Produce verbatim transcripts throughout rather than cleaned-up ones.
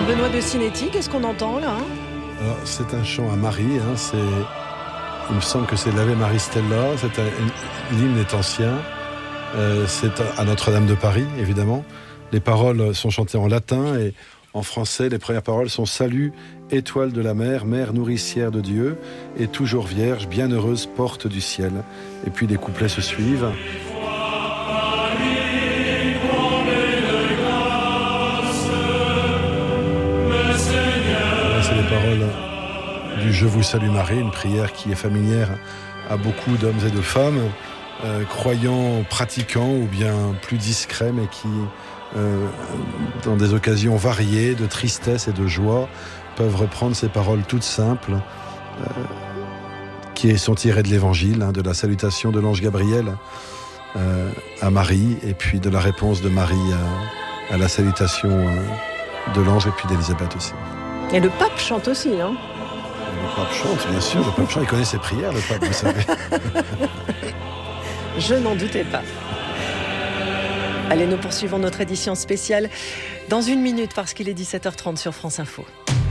Benoît de Sinetti, qu'est-ce qu'on entend là hein Alors, c'est un chant à Marie, hein, c'est, il me semble que c'est l'Ave Maria Stella, c'est un, l'hymne est ancien, euh, c'est à Notre-Dame de Paris, évidemment. Les paroles sont chantées en latin et en français, les premières paroles sont « Salut, étoile de la mer, mère nourricière de Dieu, et toujours vierge, bienheureuse porte du ciel ». Et puis les couplets se suivent. C'est les paroles du « Je vous salue Marie », une prière qui est familière à beaucoup d'hommes et de femmes, euh, croyants, pratiquants ou bien plus discrets, mais qui, euh, dans des occasions variées de tristesse et de joie, peuvent reprendre ces paroles toutes simples, euh, qui sont tirées de l'Évangile, hein, de la salutation de l'ange Gabriel euh, à Marie, et puis de la réponse de Marie à, à la salutation euh, de l'ange, et puis d'Élisabeth aussi. Et le pape chante aussi, hein. Le pape chante, bien sûr. Le pape chante, il connaît ses prières, le pape, vous savez. Je n'en doutais pas. Allez, nous poursuivons notre édition spéciale dans une minute, parce qu'il est dix-sept heures trente sur France Info.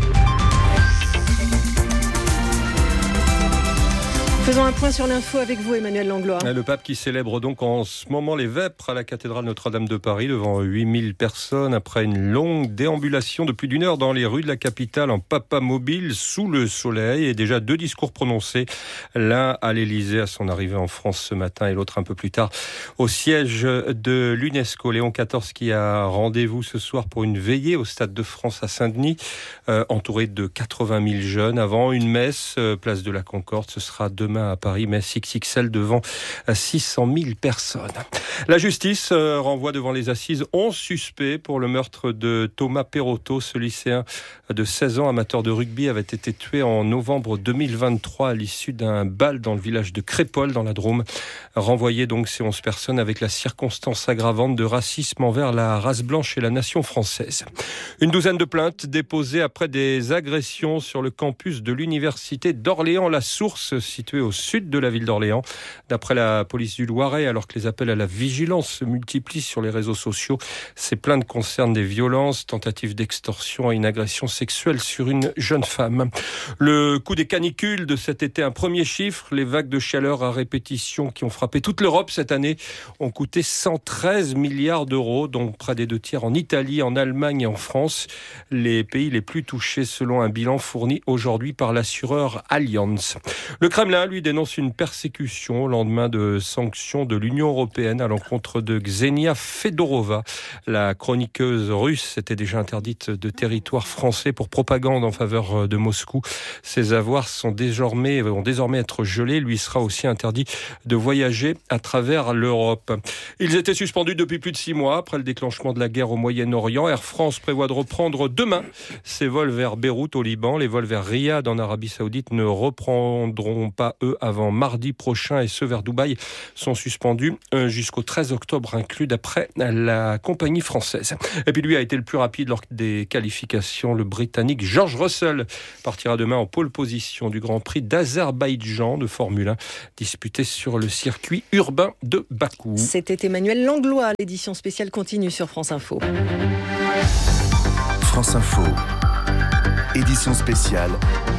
Faisons un point sur l'info avec vous, Emmanuel Langlois. Le pape qui célèbre donc en ce moment les vêpres à la cathédrale Notre-Dame de Paris devant huit mille personnes après une longue déambulation de plus d'une heure dans les rues de la capitale en papamobile sous le soleil et déjà deux discours prononcés, l'un à l'Élysée à son arrivée en France ce matin et l'autre un peu plus tard au siège de l'UNESCO. Léon quatorze qui a rendez-vous ce soir pour une veillée au Stade de France à Saint-Denis, euh, entouré de quatre-vingt mille jeunes avant une messe, euh, place de la Concorde. Ce sera demain à Paris, messe X X L devant six cent mille personnes. La justice euh, renvoie devant les assises onze suspects pour le meurtre de Thomas Perotto. Ce lycéen de seize ans, amateur de rugby, avait été tué en novembre deux mille vingt-trois à l'issue d'un bal dans le village de Crépol dans la Drôme. Renvoyé donc ces onze personnes avec la circonstance aggravante de racisme envers la race blanche et la nation française. Une douzaine de plaintes déposées après des agressions sur le campus de l'université d'Orléans-la Source, située au sud de la ville d'Orléans. D'après la police du Loiret, alors que les appels à la vigilance se multiplient sur les réseaux sociaux, ces plaintes concernent des violences, tentatives d'extorsion et une agression sexuelle sur une jeune femme. Le coup des canicules de cet été, un premier chiffre, les vagues de chaleur à répétition qui ont frappé toute l'Europe cette année ont coûté cent treize milliards d'euros, dont près des deux tiers en Italie, en Allemagne et en France. Les pays les plus touchés selon un bilan fourni aujourd'hui par l'assureur Allianz. Le Kremlin, lui, dénonce une persécution au lendemain de sanctions de l'Union européenne à l'encontre de Ksenia Fedorova. La chroniqueuse russe s'était déjà interdite de territoire français pour propagande en faveur de Moscou. Ses avoirs sont désormais, vont désormais être gelés. Lui sera aussi interdit de voyager à travers l'Europe. Ils étaient suspendus depuis plus de six mois après le déclenchement de la guerre au Moyen-Orient. Air France prévoit de reprendre demain ses vols vers Beyrouth au Liban. Les vols vers Riyad en Arabie Saoudite ne reprendront pas, eux, avant mardi prochain, et ceux vers Dubaï sont suspendus jusqu'au treize octobre inclus, d'après la compagnie française. Et puis lui a été le plus rapide lors des qualifications. Le Britannique George Russell partira demain en pole position du Grand Prix d'Azerbaïdjan de Formule un, disputé sur le circuit urbain de Bakou. C'était Emmanuel Langlois. L'édition spéciale continue sur France Info. France Info, édition spéciale.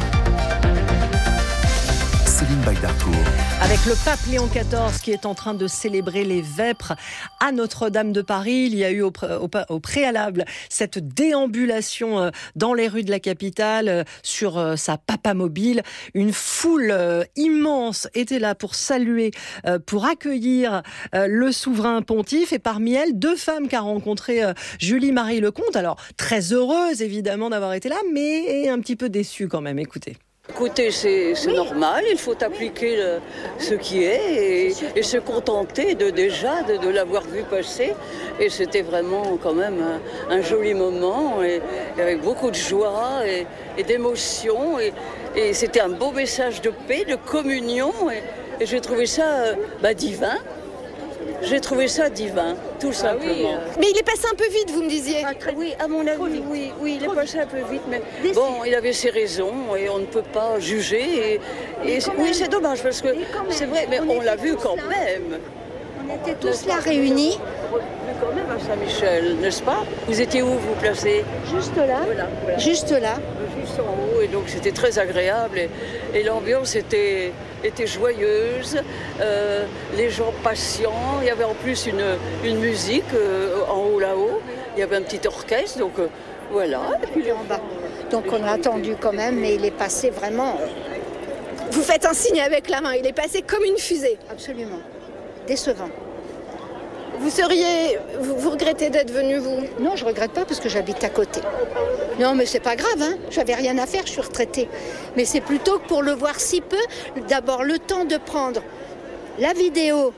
Avec le pape Léon quatorze qui est en train de célébrer les vêpres à Notre-Dame de Paris. Il y a eu au, pré- au, au préalable cette déambulation dans les rues de la capitale sur sa papamobile. Une foule immense était là pour saluer, pour accueillir le souverain pontife. Et parmi elles, deux femmes qu'a rencontré Julie-Marie Lecomte. Alors, très heureuse évidemment d'avoir été là, mais un petit peu déçue quand même. Écoutez. Écoutez, c'est, c'est oui. normal, il faut appliquer le, ce qui est et, et se contenter de déjà de, de l'avoir vu passer. Et c'était vraiment quand même un, un joli moment, et, et avec beaucoup de joie et, et d'émotion. Et, et c'était un beau message de paix, de communion. Et, et j'ai trouvé ça bah, divin. J'ai trouvé ça divin, tout ah simplement. Oui, euh... Mais il est passé un peu vite, vous me disiez. Ah, très... Oui, à mon avis, oui, oui, il est passé un peu vite, mais Déçu. bon, il avait ses raisons et on ne peut pas juger. Et, et c'est... oui, c'est dommage parce que c'est vrai, mais on, on l'a vu quand même. On était tous là réunis. Mais quand même, à Saint-Michel, n'est-ce pas? Vous étiez où, vous placez? Juste là, Voilà, voilà. juste là. Juste en haut, et donc c'était très agréable et, et l'ambiance était, était joyeuse, euh, les gens patients, il y avait en plus une, une musique euh, en haut là-haut, il y avait un petit orchestre, donc euh, voilà. Et puis En bas. Donc on a attendu quand même, mais il est passé vraiment, euh, Vous faites un signe avec la main, il est passé comme une fusée. absolument décevant. Vous seriez... Vous, vous regrettez d'être venu, vous? Non, je regrette pas parce que j'habite à côté. Non, mais c'est pas grave, hein. J'avais rien à faire, je suis retraitée. Mais c'est plutôt que pour le voir si peu, d'abord le temps de prendre la vidéo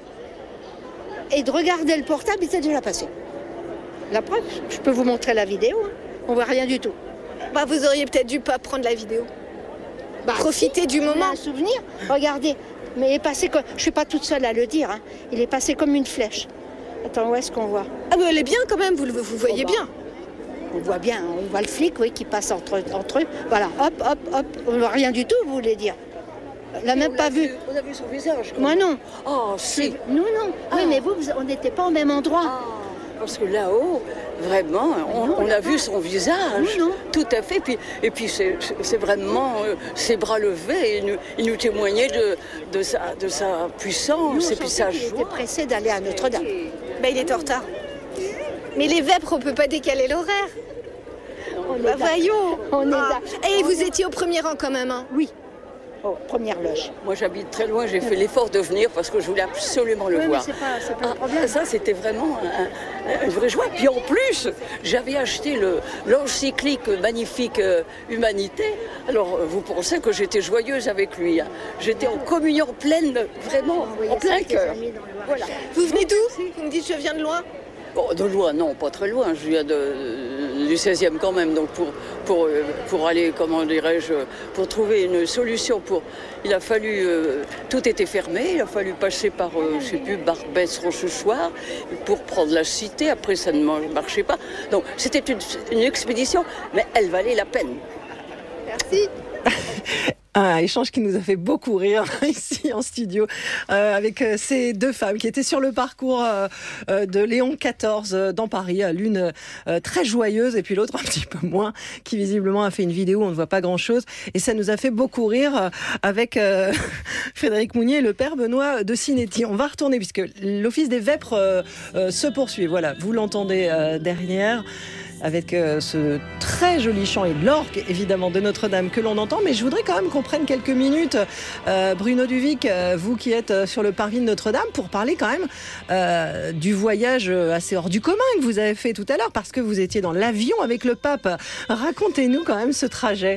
et de regarder le portable, il s'est déjà passé. La preuve, je peux vous montrer la vidéo, hein. On voit rien du tout. Bah, vous auriez peut-être dû pas prendre la vidéo. Bah, Profitez si, du il a moment. un souvenir, regardez. Mais il est passé comme... Je suis pas toute seule à le dire, hein. Il est passé comme une flèche. Attends, où est-ce qu'on voit? Ah, mais elle est bien quand même, vous, le- vous voyez Oh, bah. bien. On voit bien, on voit le flic, oui, qui passe entre, entre eux. Voilà, hop, hop, hop. On voit rien du tout, vous voulez dire. On l'a même on pas a vu. On a vu son visage. quand Moi même. non. Oh, si. Nous non. Ah. Oui, mais vous, vous- on n'était pas au même endroit. Ah, parce que là-haut, vraiment, on, non, on a là-bas. vu son visage. Non, non. Tout à fait. Puis, et puis, c'est c'est vraiment euh, ses bras levés. Il nous, il nous témoignait de, de, sa, de sa puissance Nous, on et puis sentait sa qu'il joie. était pressé d'aller à Notre-Dame. Bah, il est en retard. Mais les vêpres, on peut pas décaler l'horaire. On est Bah, d'accord. voyons. On est Ah. d'accord. Et On vous est- étiez au premier rang quand même, hein? Oui. Oh, première loge. Moi, j'habite très loin. J'ai fait l'effort de venir parce que je voulais absolument le Oui, mais voir. c'est pas, c'est pas Ah, le problème. ça, c'était vraiment un- un- une vraie joie. Puis en plus, j'avais acheté le- l'encyclique magnifique euh, Humanité. Alors, euh, vous pensez que j'étais joyeuse avec lui. hein. J'étais en communion pleine, vraiment, Envoyer en ça plein à tes cœur. amis dans le Voilà. Vous venez d'où? Vous me dites je viens de loin. Bon, de loin, non, pas très loin. Je viens de, du seizième quand même. Donc, pour, pour, euh, pour aller, comment dirais-je, pour trouver une solution, pour, il a fallu, euh, tout était fermé. Il a fallu passer par, euh, je sais plus, Barbès, Rochechouart, pour prendre la cité. Après, ça ne marchait pas. Donc, c'était une, une expédition, mais elle valait la peine. Merci. Un échange qui nous a fait beaucoup rire ici en studio euh, avec euh, ces deux femmes qui étaient sur le parcours euh, euh, de Léon quatorze euh, dans Paris, l'une euh, très joyeuse et puis l'autre un petit peu moins, qui visiblement a fait une vidéo où on ne voit pas grand-chose, et ça nous a fait beaucoup rire euh, avec euh, Frédéric Mounier et le père Benoît de Sinetti. On va retourner puisque l'office des vêpres euh, euh, se poursuit. Voilà, vous l'entendez euh, derrière, avec euh, ce très joli chant et l'orgue, évidemment, de Notre-Dame que l'on entend. Mais je voudrais quand même qu'on prenne quelques minutes, euh, Bruno Duvic, euh, vous qui êtes euh, sur le parvis de Notre-Dame, pour parler quand même euh, du voyage assez hors du commun que vous avez fait tout à l'heure, parce que vous étiez dans l'avion avec le pape. Racontez-nous quand même ce trajet.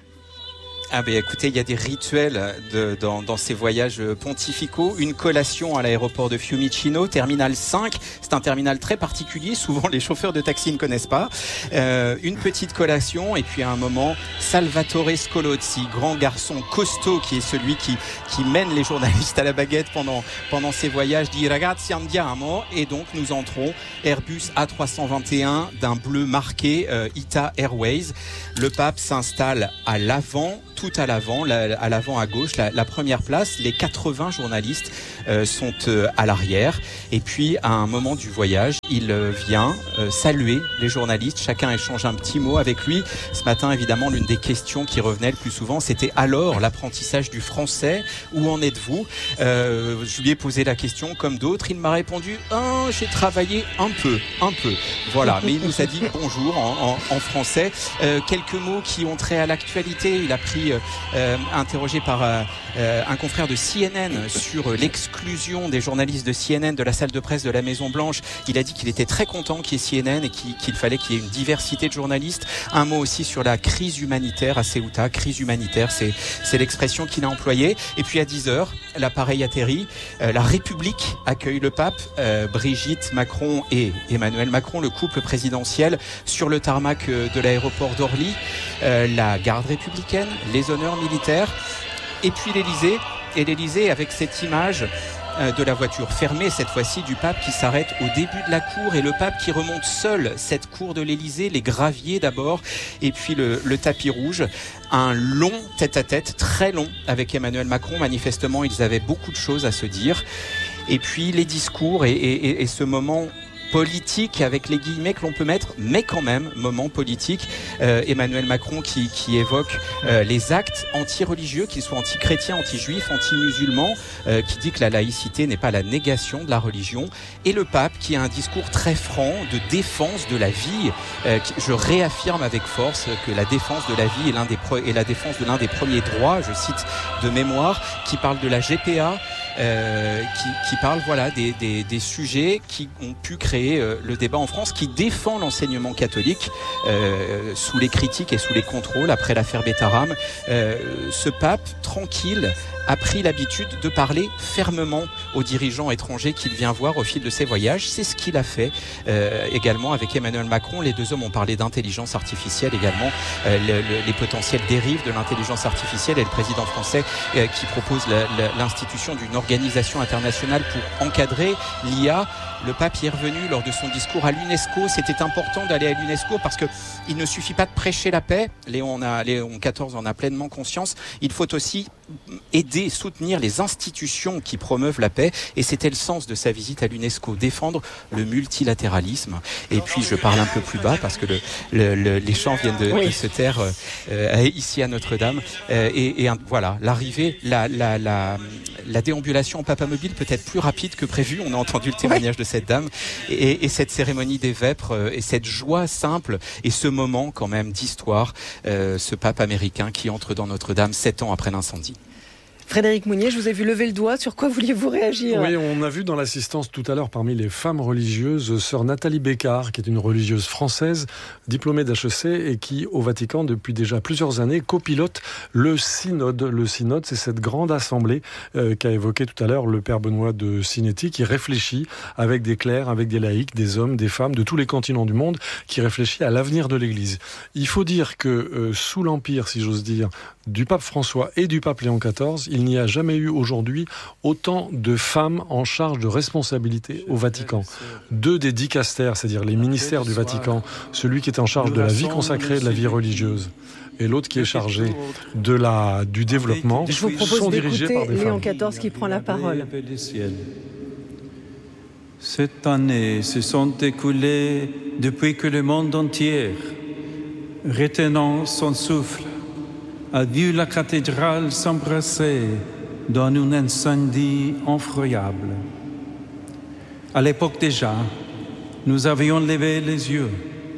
Ah ben écoutez, il y a des rituels de, dans, dans ces voyages pontificaux. Une collation à l'aéroport de Fiumicino, terminal cinq. C'est un terminal très particulier. Souvent, les chauffeurs de taxi ne connaissent pas. Euh, une petite collation et puis à un moment, Salvatore Scolozzi, grand garçon costaud qui est celui qui, qui mène les journalistes à la baguette pendant, pendant ces voyages, dit ragazzi andiamo. Et donc, nous entrons Airbus A trois cent vingt et un d'un bleu marqué euh, Ita Airways. Le pape s'installe à l'avant, tout à l'avant, la, à l'avant à gauche, la, la première place. Les quatre-vingts journalistes euh, sont euh, à l'arrière. Et puis, à un moment du voyage, il euh, vient euh, saluer les journalistes. Chacun échange un petit mot avec lui. Ce matin, évidemment, l'une des questions qui revenait le plus souvent, c'était alors l'apprentissage du français. Où en êtes-vous ? euh, Je lui ai posé la question comme d'autres. Il m'a répondu ah, j'ai travaillé un peu, un peu. Voilà, mais il nous a dit bonjour en, en, en français. Euh, quelques mots qui ont trait à l'actualité. Il a pris, euh, euh, interrogé par euh, euh, un confrère de C N N sur l'exclusion des journalistes de C N N de la salle de presse de la Maison Blanche. Il a dit qu'il était très content qu'il y ait C N N et qu'il, qu'il fallait qu'il y ait une diversité de journalistes. Un mot aussi sur la crise humanitaire à Ceuta. Crise humanitaire, c'est, c'est l'expression qu'il a employée. Et puis à dix heures, l'appareil atterrit. Euh, la République accueille le pape. Euh, Brigitte Macron et Emmanuel Macron, le couple présidentiel, sur le tarmac de l'aéroport d'Orly. Euh, la garde républicaine, les honneurs militaires, et puis l'Élysée. Et l'Élysée avec cette image euh, de la voiture fermée, cette fois-ci, du pape qui s'arrête au début de la cour et le pape qui remonte seul cette cour de l'Élysée, les graviers d'abord, et puis le, le tapis rouge. Un long tête-à-tête, très long, avec Emmanuel Macron. Manifestement, ils avaient beaucoup de choses à se dire. Et puis les discours et, et, et ce moment politique avec les guillemets que l'on peut mettre, mais quand même moment politique. Euh, Emmanuel Macron qui, qui évoque euh, les actes anti-religieux, qu'ils soient anti-chrétiens, anti-juifs, anti-musulmans, euh, qui dit que la laïcité n'est pas la négation de la religion. Et le pape qui a un discours très franc de défense de la vie. Euh, qui, je réaffirme avec force que la défense de la vie est, l'un des pro- est la défense de l'un des premiers droits, je cite de mémoire, qui parle de la G P A. Euh, qui, qui parle voilà des, des, des sujets qui ont pu créer euh, le débat en France, qui défend l'enseignement catholique euh, sous les critiques et sous les contrôles après l'affaire Bétaram. Euh, ce pape tranquille a pris l'habitude de parler fermement aux dirigeants étrangers qu'il vient voir au fil de ses voyages. C'est ce qu'il a fait euh, également avec Emmanuel Macron. Les deux hommes ont parlé d'intelligence artificielle également, euh, le, le, les potentielles dérives de l'intelligence artificielle, et le président français euh, qui propose la, la, l'institution d'une organisation internationale pour encadrer l'I A. Le pape y est revenu lors de son discours à l'UNESCO. C'était important d'aller à l'UNESCO parce que il ne suffit pas de prêcher la paix. Léon, a, Léon quatorze en a pleinement conscience. Il faut aussi aider, soutenir les institutions qui promeuvent la paix. Et c'était le sens de sa visite à l'UNESCO, défendre le multilatéralisme. Et puis je parle un peu plus bas parce que le, le, le, les chants viennent de, oui. de se taire euh, ici à Notre-Dame. Euh, et, et un, voilà, l'arrivée, la, la, la, la déambulation en papamobile peut être plus rapide que prévu. On a entendu le témoignage oui. de cette dame. Et, et cette cérémonie des vêpres euh, et cette joie simple et ce moment quand même d'histoire, euh, ce pape américain qui entre dans Notre-Dame sept ans après l'incendie. Frédéric Mounier, je vous ai vu lever le doigt. Sur quoi vouliez-vous réagir ? Oui, on a vu dans l'assistance tout à l'heure parmi les femmes religieuses, sœur Nathalie Bécard, qui est une religieuse française, diplômée d'H E C et qui, au Vatican, depuis déjà plusieurs années, copilote le synode. Le synode, c'est cette grande assemblée euh, qu'a évoqué tout à l'heure le père Benoît de Sinetti, qui réfléchit avec des clercs, avec des laïcs, des hommes, des femmes de tous les continents du monde, qui réfléchit à l'avenir de l'Église. Il faut dire que euh, sous l'empire, si j'ose dire, du pape François et du pape Léon quatorze, il n'y a jamais eu aujourd'hui autant de femmes en charge de responsabilité au Vatican. Deux des dicastères, c'est-à-dire les ministères du Vatican, celui qui est en charge de la vie consacrée, de la vie religieuse, et l'autre qui est chargé de la, du développement, je vous propose sont dirigés par des Léon femmes. quatorze qui prend la parole. Cette année se sont écoulées depuis que le monde entier, retenant son souffle, a vu la cathédrale s'embrasser dans un incendie effroyable. À l'époque déjà, nous avions levé les yeux,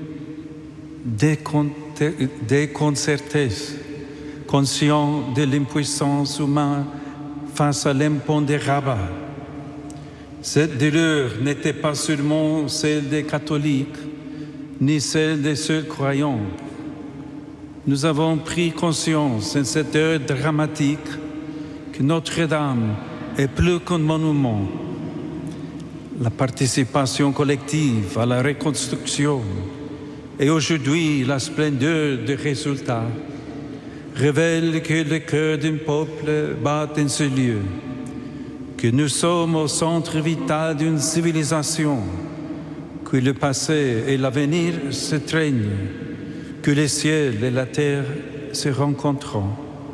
déconcertés, conscients de l'impuissance humaine face à l'impondérable. Cette douleur n'était pas seulement celle des catholiques, ni celle des seuls croyants. Nous avons pris conscience en cette heure dramatique que Notre-Dame est plus qu'un monument. La participation collective à la reconstruction et aujourd'hui la splendeur des résultats révèlent que le cœur d'un peuple bat en ce lieu, que nous sommes au centre vital d'une civilisation, que le passé et l'avenir se traînent, que le ciel et la terre se rencontreront.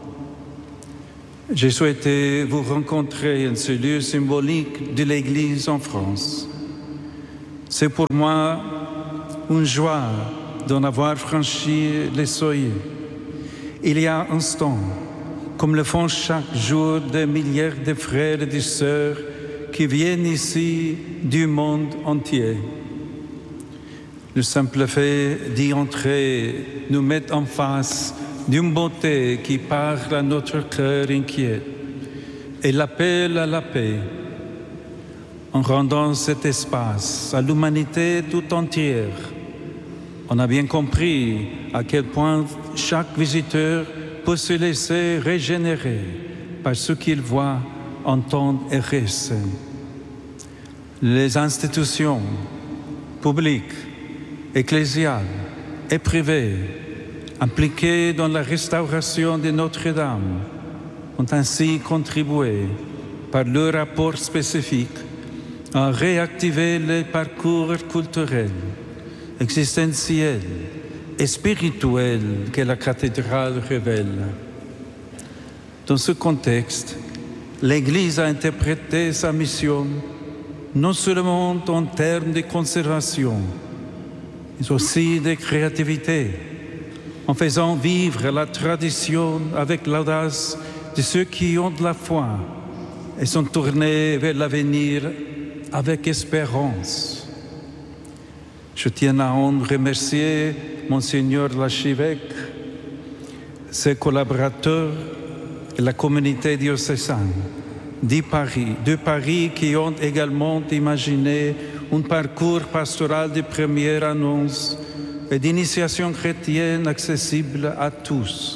J'ai souhaité vous rencontrer en ce lieu symbolique de l'Église en France. C'est pour moi une joie d'en avoir franchi les seuils. Il y a un instant, comme le font chaque jour des milliers de frères et de sœurs qui viennent ici du monde entier. Le simple fait d'y entrer nous met en face d'une beauté qui parle à notre cœur inquiet et l'appelle à la paix. En rendant cet espace à l'humanité tout entière, on a bien compris à quel point chaque visiteur peut se laisser régénérer par ce qu'il voit, entend et ressent. Les institutions publiques, ecclésiales et privées impliquées dans la restauration de Notre-Dame ont ainsi contribué par leur rapport spécifique à réactiver les parcours culturels, existentiels et spirituels que la cathédrale révèle. Dans ce contexte, l'Église a interprété sa mission non seulement en termes de conservation, mais aussi de créativité, en faisant vivre la tradition avec l'audace de ceux qui ont de la foi et sont tournés vers l'avenir avec espérance. Je tiens à en remercier Monseigneur l'archevêque, ses collaborateurs et la communauté diocésaine de Paris, de Paris qui ont également imaginé un parcours pastoral de première annonce et d'initiation chrétienne accessible à tous.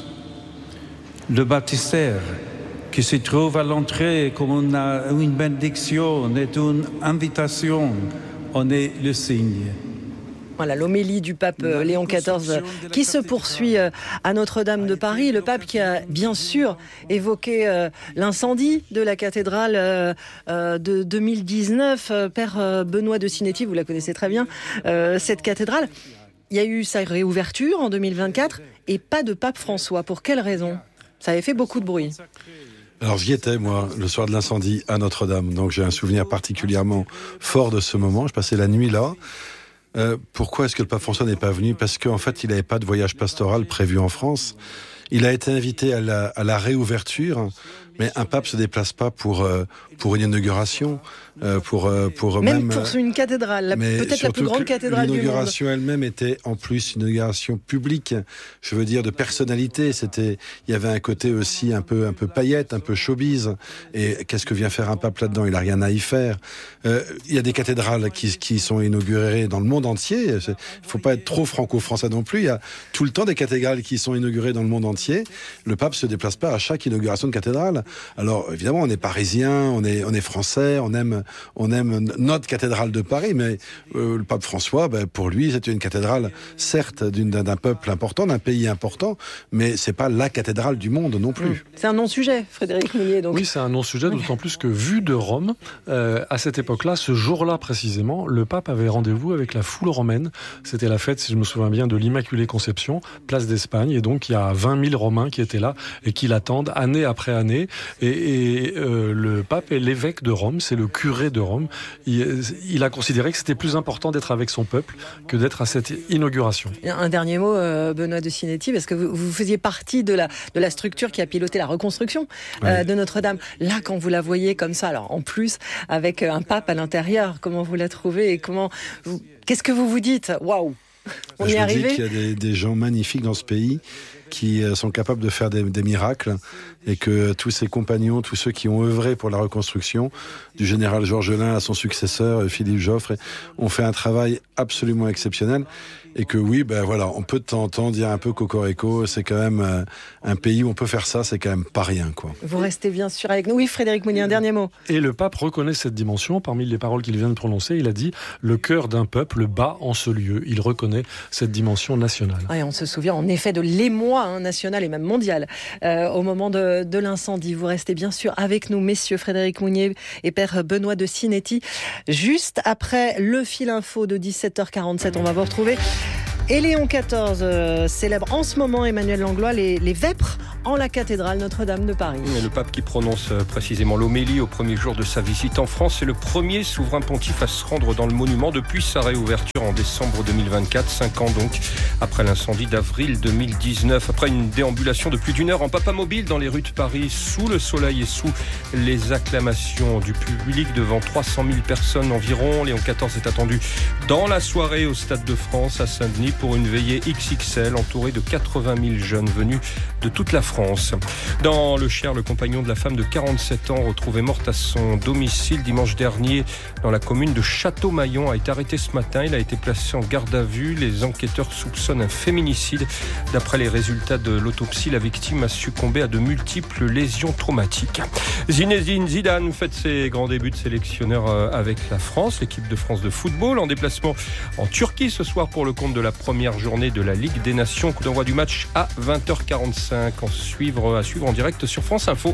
Le baptistère, qui se trouve à l'entrée comme une, une bénédiction et une invitation, en est le signe. Voilà, l'homélie du pape Léon quatorze qui se poursuit à Notre-Dame de Paris. Le pape qui a bien sûr évoqué l'incendie de la cathédrale de deux mille dix-neuf. Père Benoît de Sinetti, vous la connaissez très bien, cette cathédrale. Il y a eu sa réouverture en deux mille vingt-quatre et pas de pape François. Pour quelle raison ? Ça avait fait beaucoup de bruit. Alors j'y étais, moi, le soir de l'incendie à Notre-Dame. Donc j'ai un souvenir particulièrement fort de ce moment. Je passais la nuit là. Euh, pourquoi est-ce que le pape François n'est pas venu ? Parce qu'en fait, il n'avait pas de voyage pastoral prévu en France. Il a été invité à la, à la réouverture, mais un pape se déplace pas pour euh, pour une inauguration, euh, pour euh, pour même, même pour une cathédrale, la, peut-être la plus grande cathédrale du monde. L'inauguration elle-même était en plus une inauguration publique, je veux dire de personnalité. C'était, il y avait un côté aussi un peu un peu paillette, un peu showbiz. Et qu'est-ce que vient faire un pape là-dedans ? Il a rien à y faire. Euh, il y a des cathédrales qui qui sont inaugurées dans le monde entier. Il faut pas être trop franco-français non plus. Il y a tout le temps des cathédrales qui sont inaugurées dans le monde entier. Le pape se déplace pas à chaque inauguration de cathédrale. Alors évidemment, on est parisien, on est on est français, on aime on aime notre cathédrale de Paris, mais euh, le pape François, ben, pour lui, c'était une cathédrale certes d'une, d'un, d'un peuple important, d'un pays important, mais c'est pas la cathédrale du monde non plus. C'est un non-sujet, Frédéric Mounier. Donc. Oui, c'est un non-sujet, d'autant plus que vu de Rome, euh, à cette époque-là, ce jour-là précisément, le pape avait rendez-vous avec la foule romaine. C'était la fête, si je me souviens bien, de l'Immaculée Conception, place d'Espagne, et donc il y a vingt mille Romains qui étaient là et qui l'attendent année après année. Et, et euh, le pape est l'évêque de Rome, c'est le curé de Rome. Il, il a considéré que c'était plus important d'être avec son peuple que d'être à cette inauguration. Un dernier mot, euh, Benoît de Sinetti, parce que vous, vous faisiez partie de la, de la structure qui a piloté la reconstruction euh, oui. de Notre-Dame. Là, quand vous la voyez comme ça, alors en plus, avec un pape à l'intérieur, comment vous la trouvez et comment vous, qu'est-ce que vous vous dites ? Waouh ! On Je est vous arrivé. dis qu'il y a des, des gens magnifiques dans ce pays qui sont capables de faire des, des miracles et que tous ses compagnons, tous ceux qui ont œuvré pour la reconstruction, du général Georges Lain à son successeur Philippe Joffre, ont fait un travail absolument exceptionnel. Et que oui, ben voilà, on peut de temps en temps dire un peu cocorico, c'est quand même euh, un pays où on peut faire ça, c'est quand même pas rien, quoi. Vous restez bien sûr avec nous. Oui, Frédéric Mounier, un dernier mot. Et le pape reconnaît cette dimension. Parmi les paroles qu'il vient de prononcer, il a dit « Le cœur d'un peuple bat en ce lieu ». Il reconnaît cette dimension nationale. Ouais, on se souvient en effet de l'émoi hein, national et même mondial euh, au moment de, de l'incendie. Vous restez bien sûr avec nous, messieurs Frédéric Mounier et Père Benoît de Sinetti. Juste après le fil info de dix-sept heures quarante-sept, on va vous retrouver. Et Léon quatorze euh, célèbre en ce moment, Emmanuel Langlois, les, les vêpres en la cathédrale Notre-Dame de Paris. Et le pape qui prononce euh, précisément l'homélie au premier jour de sa visite en France, c'est le premier souverain pontife à se rendre dans le monument depuis sa réouverture en décembre deux mille vingt-quatre, cinq ans donc après l'incendie d'avril deux mille dix-neuf. Après une déambulation de plus d'une heure en papamobile dans les rues de Paris, sous le soleil et sous les acclamations du public devant trois cent mille personnes environ, Léon quatorze est attendu dans la soirée au Stade de France à Saint-Denis pour une veillée X X L entourée de quatre-vingt mille jeunes venus de toute la France. Dans le Cher, le compagnon de la femme de quarante-sept ans retrouvée morte à son domicile dimanche dernier dans la commune de Château-Maillon a été arrêté ce matin. Il a été placé en garde à vue. Les enquêteurs soupçonnent un féminicide. D'après les résultats de l'autopsie, la victime a succombé à de multiples lésions traumatiques. Zinedine Zidane fait ses grands débuts de sélectionneur avec la France, l'équipe de France de football, en déplacement en Turquie ce soir pour le compte de la première journée de la Ligue des Nations. Coup d'envoi du match à vingt heures quarante-cinq. En suivre, à suivre en direct sur France Info.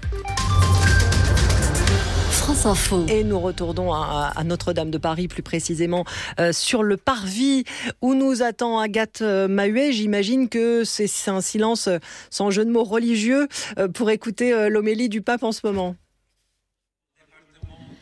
France Info. Et nous retournons à, à Notre-Dame de Paris, plus précisément euh, sur le parvis où nous attend Agathe Mahuet. J'imagine que c'est, c'est un silence sans jeu de mots religieux euh, pour écouter euh, l'homélie du pape en ce moment.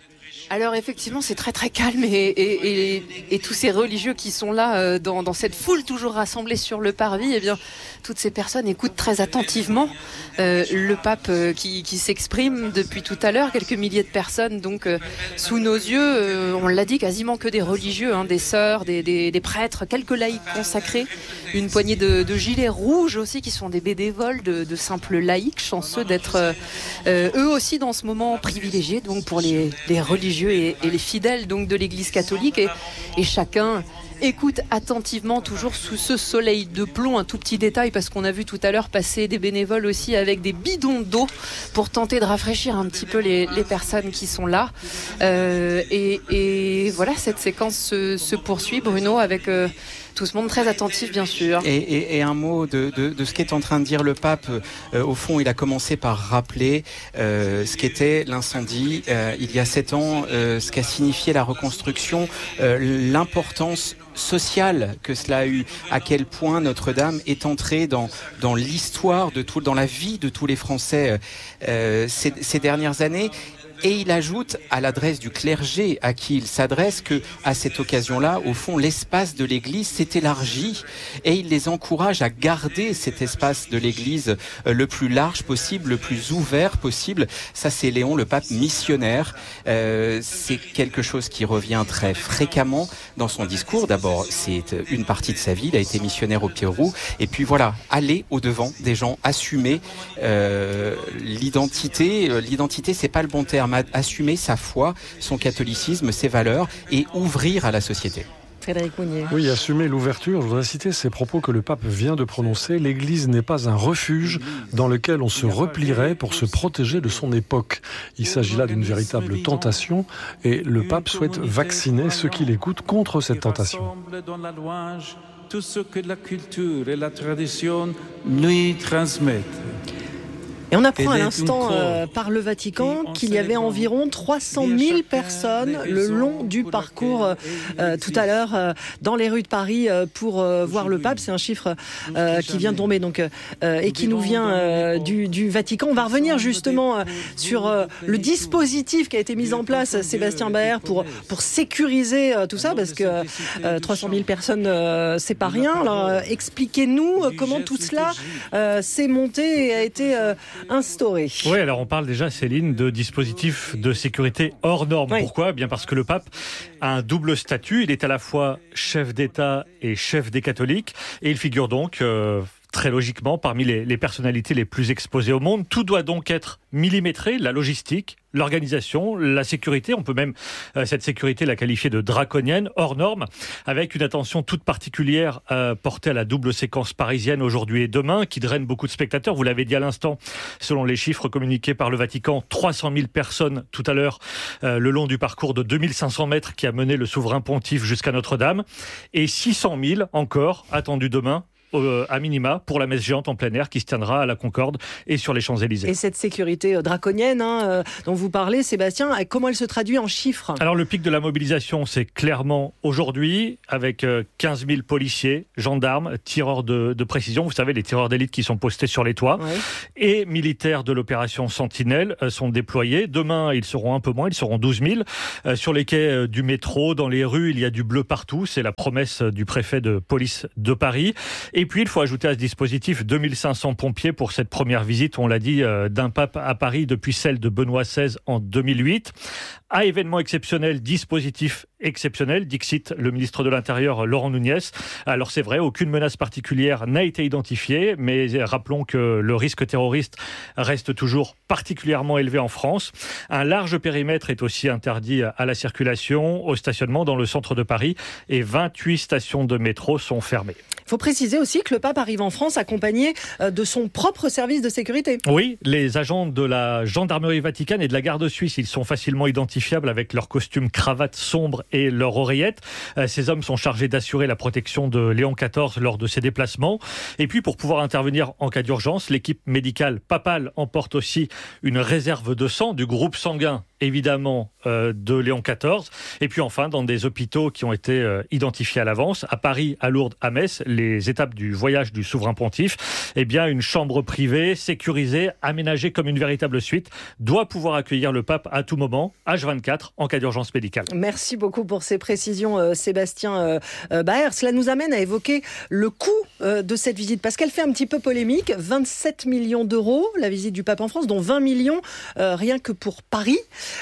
Alors effectivement, c'est très très calme et, et, et, et tous ces religieux qui sont là euh, dans, dans cette foule toujours rassemblée sur le parvis, eh bien, toutes ces personnes écoutent très attentivement euh, le pape euh, qui, qui s'exprime depuis tout à l'heure, quelques milliers de personnes donc euh, sous nos yeux, euh, on l'a dit, quasiment que des religieux, hein, des sœurs, des, des, des prêtres, quelques laïcs consacrés, une poignée de, de gilets rouges aussi qui sont des bénévoles, de, de simples laïcs chanceux d'être euh, euh, eux aussi dans ce moment privilégié donc pour les, les religieux Et, et les fidèles donc de l'Église catholique et, et chacun écoute attentivement toujours sous ce soleil de plomb. Un tout petit détail parce qu'on a vu tout à l'heure passer des bénévoles aussi avec des bidons d'eau pour tenter de rafraîchir un petit peu les, les personnes qui sont là euh, et, et voilà, cette séquence se, se poursuit, Bruno, avec euh, tout ce monde très attentif, bien sûr. Et, et, et un mot de, de, de ce qu'est en train de dire le pape. Euh, au fond, il a commencé par rappeler euh, ce qu'était l'incendie euh, il y a sept ans, euh, ce qu'a signifié la reconstruction, euh, l'importance sociale que cela a eu, à quel point Notre-Dame est entrée dans, dans l'histoire de tout, dans la vie de tous les Français euh, ces, ces dernières années. Et il ajoute à l'adresse du clergé à qui il s'adresse que, à cette occasion-là, au fond, l'espace de l'Église s'est élargi et il les encourage à garder cet espace de l'Église le plus large possible, le plus ouvert possible. Ça, c'est Léon, le pape missionnaire. Euh, c'est quelque chose qui revient très fréquemment dans son discours. D'abord, c'est une partie de sa vie. Il a été missionnaire au Pérou. Et puis voilà, aller au-devant des gens, assumer euh, l'identité. L'identité, c'est pas le bon terme. Assumer sa foi, son catholicisme, ses valeurs et ouvrir à la société. Frédéric Mounier. Oui, assumer l'ouverture. Je voudrais citer ces propos que le pape vient de prononcer. L'Église n'est pas un refuge dans lequel on se replierait pour se protéger de son époque. Il s'agit là d'une véritable tentation et le pape souhaite vacciner ceux qui l'écoutent contre cette tentation. Tout ce que la culture et la tradition lui transmettent. Et on apprend à l'instant euh, par le Vatican qu'il y avait environ trois cent mille personnes le long du parcours euh, tout à l'heure euh, dans les rues de Paris euh, pour euh, voir le pape. C'est un chiffre euh, qui vient de tomber donc, euh, et qui nous vient euh, du, du Vatican. On va revenir justement euh, sur euh, le dispositif qui a été mis en place, Sébastien Baer, pour, pour sécuriser euh, tout ça, parce que euh, trois cent mille personnes, euh, c'est pas rien. Alors euh, expliquez-nous euh, comment tout cela euh, s'est monté et a été euh, instauré. Oui, alors on parle déjà, Céline, de dispositifs de sécurité hors normes. Oui. Pourquoi ? Bien parce que le pape a un double statut. Il est à la fois chef d'État et chef des catholiques. Et il figure donc... Euh, très logiquement, parmi les, les personnalités les plus exposées au monde. Tout doit donc être millimétré, la logistique, l'organisation, la sécurité. On peut même, euh, cette sécurité, la qualifier de draconienne, hors norme, avec une attention toute particulière euh, portée à la double séquence parisienne aujourd'hui et demain, qui draine beaucoup de spectateurs. Vous l'avez dit à l'instant, selon les chiffres communiqués par le Vatican, trois cent mille personnes tout à l'heure, euh, le long du parcours de deux mille cinq cents mètres qui a mené le souverain pontife jusqu'à Notre-Dame, et six cent mille encore attendus demain, Euh, à minima, pour la messe géante en plein air qui se tiendra à la Concorde et sur les Champs-Élysées. Et cette sécurité draconienne hein, euh, dont vous parlez, Sébastien, comment elle se traduit en chiffres ? Alors le pic de la mobilisation, c'est clairement aujourd'hui, avec euh, quinze mille policiers, gendarmes, tireurs de, de précision, vous savez, les tireurs d'élite qui sont postés sur les toits, ouais. Et militaires de l'opération Sentinelle euh, sont déployés. Demain, ils seront un peu moins, ils seront douze mille. Euh, sur les quais euh, du métro, dans les rues, il y a du bleu partout, c'est la promesse du préfet de police de Paris. Et Et puis, il faut ajouter à ce dispositif deux mille cinq cents pompiers pour cette première visite, on l'a dit, euh, d'un pape à Paris depuis celle de Benoît seize en deux mille huit. À événement exceptionnel, dispositif exceptionnel, dixit le ministre de l'Intérieur Laurent Nunez. Alors c'est vrai, aucune menace particulière n'a été identifiée, mais rappelons que le risque terroriste reste toujours particulièrement élevé en France. Un large périmètre est aussi interdit à la circulation, au stationnement dans le centre de Paris, et vingt-huit stations de métro sont fermées. Il faut préciser aussi que le pape arrive en France accompagné de son propre service de sécurité. Oui, les agents de la gendarmerie vaticane et de la garde suisse, ils sont facilement identifiables avec leurs costumes cravates sombres et leur oreillette. Ces hommes sont chargés d'assurer la protection de Léon quatorze lors de ses déplacements. Et puis, pour pouvoir intervenir en cas d'urgence, l'équipe médicale papale emporte aussi une réserve de sang du groupe sanguin, évidemment, euh, de Léon quatorze. Et puis enfin, dans des hôpitaux qui ont été euh, identifiés à l'avance, à Paris, à Lourdes, à Metz, les étapes du voyage du souverain pontife, eh bien, une chambre privée, sécurisée, aménagée comme une véritable suite, doit pouvoir accueillir le pape à tout moment, H vingt-quatre, en cas d'urgence médicale. Merci beaucoup pour ces précisions, euh, Sébastien euh, euh, Baer. Cela nous amène à évoquer le coût euh, de cette visite, parce qu'elle fait un petit peu polémique. vingt-sept millions d'euros, la visite du pape en France, dont vingt millions euh, rien que pour Paris.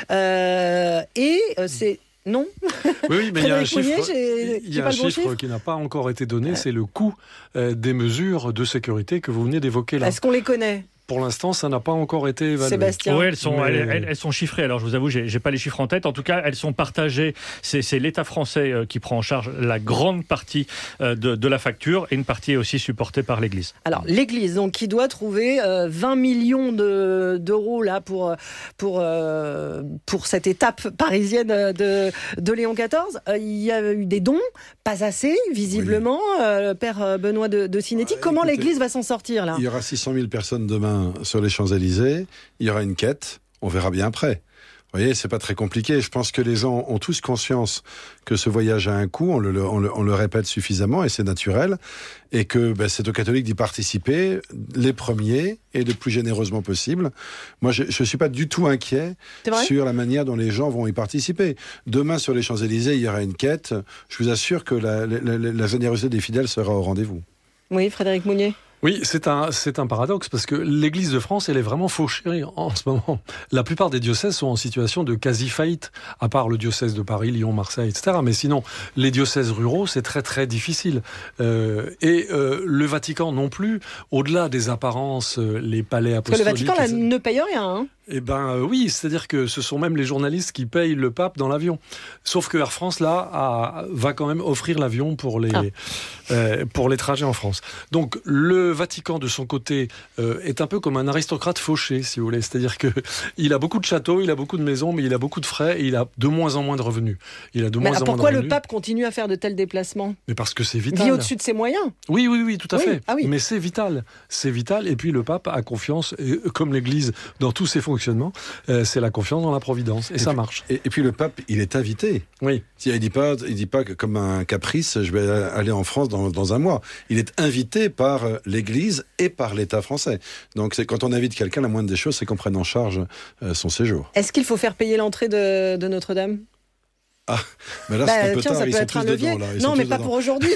Euh, et euh, c'est... Non. Oui, oui, mais il y a un chiffre, Mounier, il y a un chiffre, chiffre qui n'a pas encore été donné, ouais. C'est le coût euh, des mesures de sécurité que vous venez d'évoquer là. Est-ce qu'on les connaît ? Pour l'instant, ça n'a pas encore été évalué. Sébastien. Oui, elles sont, Mais... elles, elles, elles sont chiffrées. Alors, je vous avoue, j'ai, j'ai pas les chiffres en tête. En tout cas, elles sont partagées. C'est, c'est l'État français euh, qui prend en charge la grande partie euh, de, de la facture, et une partie est aussi supportée par l'Église. Alors, l'Église, donc, qui doit trouver euh, vingt millions de, d'euros là pour pour euh, pour cette étape parisienne de de Léon quatorze. Euh, il y a eu des dons, pas assez, visiblement. Oui. Euh, Père Benoît de, de Sinetti. Ah, Comment écoutez, l'Église va s'en sortir là ? Il y aura six cent mille personnes demain sur les Champs-Élysées, il y aura une quête, on verra bien après. Vous voyez, c'est pas très compliqué. Je pense que les gens ont tous conscience que ce voyage a un coût, on le, on le, on le répète suffisamment et c'est naturel, et que ben, c'est aux catholiques d'y participer, les premiers et le plus généreusement possible. Moi, je ne suis pas du tout inquiet sur la manière dont les gens vont y participer. Demain, sur les Champs-Élysées, il y aura une quête. Je vous assure que la, la, la, la générosité des fidèles sera au rendez-vous. Oui, Frédéric Mounier. Oui, c'est un, c'est un paradoxe parce que l'Église de France, elle est vraiment fauchée en ce moment. La plupart des diocèses sont en situation de quasi-faillite, à part le diocèse de Paris, Lyon, Marseille, et cetera. Mais sinon, les diocèses ruraux, c'est très très difficile. Euh, et euh, le Vatican non plus, au-delà des apparences, les palais apostoliques... Parce que le Vatican là, ne paye rien, hein. Eh ben euh, oui, c'est-à-dire que ce sont même les journalistes qui payent le pape dans l'avion. Sauf que Air France, là, a, va quand même offrir l'avion pour les, ah. euh, pour les trajets en France. Donc le Vatican, de son côté, euh, est un peu comme un aristocrate fauché, si vous voulez. C'est-à-dire qu'il a beaucoup de châteaux, il a beaucoup de maisons, mais il a beaucoup de frais et il a de moins en moins de revenus. Il a de mais moins alors, en moins de pourquoi revenus. le pape continue à faire de tels déplacements ? Mais parce que c'est vital. Il vit au-dessus de ses moyens. Oui, oui, oui, tout à oui. fait. Ah oui. Mais c'est vital. C'est vital. Et puis le pape a confiance, et, comme l'Église, dans tous ses fonctionnements. Euh, c'est la confiance dans la providence. Et, et ça puis, marche. Et, et puis le pape, il est invité. Oui. Il ne dit pas, il dit pas que comme un caprice, je vais aller en France dans, dans un mois. Il est invité par l'Église et par l'État français. Donc c'est, quand on invite quelqu'un, la moindre des choses, c'est qu'on prenne en charge euh, son séjour. Est-ce qu'il faut faire payer l'entrée de, de Notre-Dame ? Ah, mais là, bah, c'est un peu tiens, tard, ça ils peut sont être un tous levier. dedans, là. Ils non, sont mais tous pas dedans. pour aujourd'hui.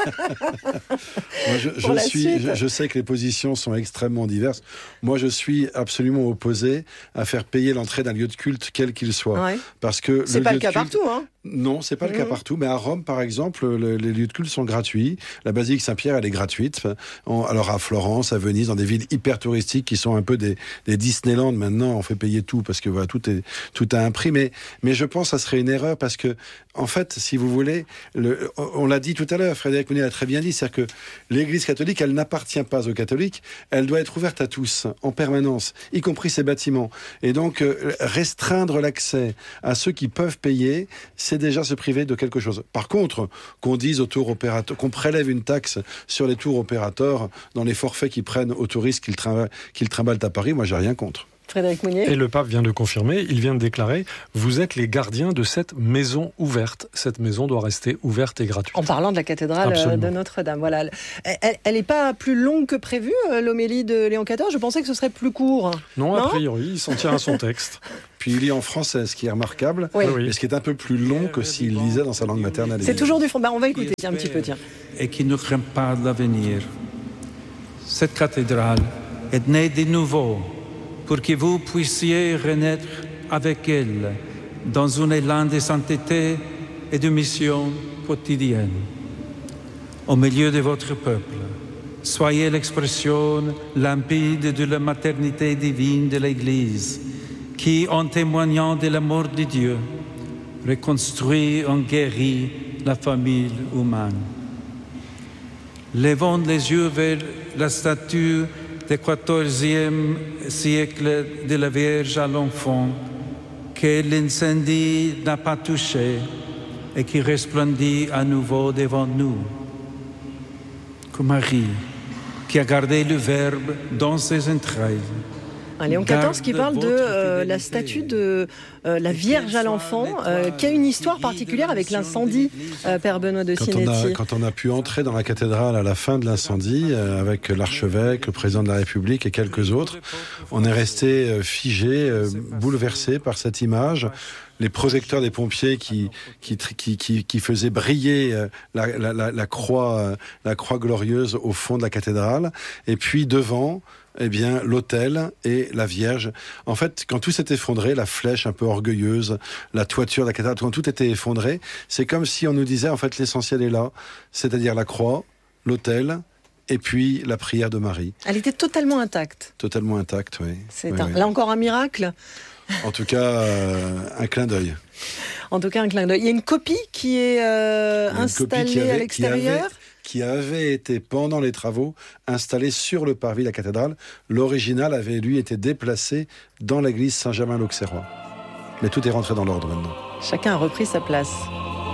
Moi, je, je, suis, je, je sais que les positions sont extrêmement diverses. Moi, je suis absolument opposé à faire payer l'entrée d'un lieu de culte, quel qu'il soit. Ouais. Parce que c'est le pas lieu le cas de culte, partout, hein. Non, c'est pas mmh. le cas partout. Mais à Rome, par exemple, le, les lieux de culte sont gratuits. La basilique Saint-Pierre, elle est gratuite. On, alors à Florence, à Venise, dans des villes hyper touristiques qui sont un peu des, des Disneyland. Maintenant, on fait payer tout parce que voilà, tout est tout a un prix. Mais mais je pense que ça serait une erreur parce que en fait, si vous voulez, le, on l'a dit tout à l'heure, Frédéric Mounier l'a très bien dit, c'est-à-dire que l'Église catholique, elle n'appartient pas aux catholiques. Elle doit être ouverte à tous, en permanence, y compris ses bâtiments. Et donc euh, restreindre l'accès à ceux qui peuvent payer, c'est déjà se priver de quelque chose. Par contre, qu'on dise aux tours opérateurs, qu'on prélève une taxe sur les tours opérateurs dans les forfaits qu'ils prennent aux touristes qu'ils, trim- qu'ils trimballent à Paris, moi j'ai rien contre. Frédéric Mounier. Et le pape vient de confirmer, il vient de déclarer, vous êtes les gardiens de cette maison ouverte. Cette maison doit rester ouverte et gratuite. En parlant de la cathédrale Absolument. de Notre-Dame. Voilà. Elle n'est pas plus longue que prévu, l'homélie de Léon quatorze. Je pensais que ce serait plus court. Non, non a priori, il s'en tient à son texte. Puis il lit en français, ce qui est remarquable, oui. mais ce qui est un peu plus long que s'il lisait dans sa langue maternelle. C'est toujours du fond. Bah, on va écouter un petit peu, tiens. Et qui ne craint pas l'avenir. Cette cathédrale est née de nouveau pour que vous puissiez renaître avec elle dans un élan de sainteté et de mission quotidienne. Au milieu de votre peuple, soyez l'expression limpide de la maternité divine de l'Église, qui, en témoignant de l'amour de Dieu, reconstruit et guérit la famille humaine. Levons les yeux vers la statue du quatorzième siècle de la Vierge à l'enfant, que l'incendie n'a pas touché, et qui resplendit à nouveau devant nous. Que Marie, qui a gardé le Verbe dans ses entrailles, Léon quatorze qui parle de euh, la statue de euh, la Vierge à l'enfant, euh, qui a une histoire particulière avec l'incendie, euh, Père Benoît de quand Sinetti. on, a, quand on a pu entrer dans la cathédrale à la fin de l'incendie, euh, avec l'archevêque, le président de la République et quelques autres, on est resté euh, figé, euh, bouleversé par cette image. Les projecteurs des pompiers qui qui qui qui, qui faisaient briller la, la, la, la croix la croix glorieuse au fond de la cathédrale, et puis devant, eh bien, l'autel et la Vierge. En fait, quand tout s'est effondré, la flèche un peu orgueilleuse, la toiture de la cathédrale, quand tout était effondré, c'est comme si on nous disait, en fait, l'essentiel est là, c'est-à-dire la croix, l'autel, et puis la prière de Marie. Elle était totalement intacte. Totalement intacte, oui. C'est oui, un... oui. Là encore un miracle. En tout cas, euh, un clin d'œil. En tout cas, un clin d'œil. Il y a une copie qui est euh, installée copie qui avait, à l'extérieur. Qui avait, qui avait été, pendant les travaux, installée sur le parvis de la cathédrale. L'original avait, lui, été déplacé dans l'église Saint-Germain-l'Auxerrois. Mais tout est rentré dans l'ordre maintenant. Chacun a repris sa place.